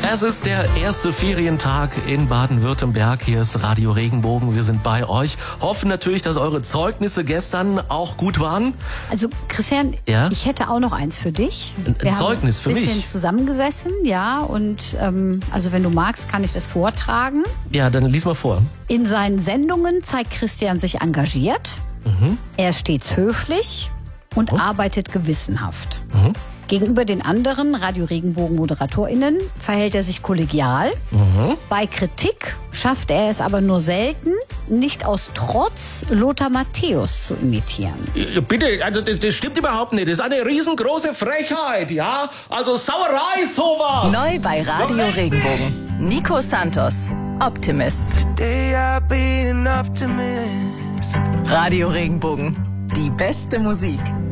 Es ist der erste Ferientag in Baden-Württemberg. Hier ist Radio Regenbogen. Wir sind bei euch. Hoffen natürlich, dass eure Zeugnisse gestern auch gut waren. Also Christian, Ja? ich hätte auch noch eins für dich. Ein Zeugnis für mich? Wir haben ein mich? bisschen zusammengesessen, ja. Und also wenn du magst, kann ich das vortragen. Ja, dann lies mal vor. In seinen Sendungen zeigt Christian sich engagiert. Er ist stets höflich und arbeitet gewissenhaft. Gegenüber den anderen Radio Regenbogen ModeratorInnen verhält er sich kollegial. Bei Kritik schafft er es aber nur selten, nicht aus Trotz Lothar Matthäus zu imitieren. Bitte, also das stimmt überhaupt nicht. Das ist eine riesengroße Frechheit, ja? Also Sauerei, sowas! Neu bei Radio Regenbogen. Nico Santos, Optimist. Radio Regenbogen, die beste Musik.